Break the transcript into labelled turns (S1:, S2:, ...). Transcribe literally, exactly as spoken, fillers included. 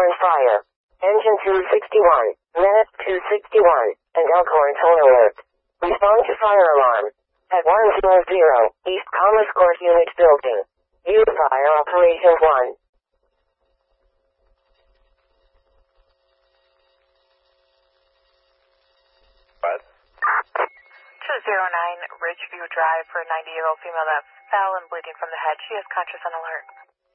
S1: Elkhorn Fire. Engine two sixty-one, Menace two sixty-one, and Elkhorn tow alert. Respond to fire alarm. At one hundred East Commerce Court Unit Building. U Fire Operations one.
S2: What?
S3: two oh nine Ridgeview Drive for a ninety-year-old female that fell and bleeding from the head. She is conscious and alert.